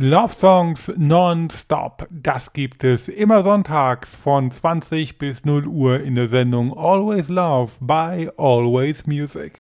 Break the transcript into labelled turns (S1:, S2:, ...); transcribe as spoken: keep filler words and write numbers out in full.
S1: Love Songs non-stop, das gibt es immer sonntags von zwanzig bis null Uhr in der Sendung Always Love bei Always Music.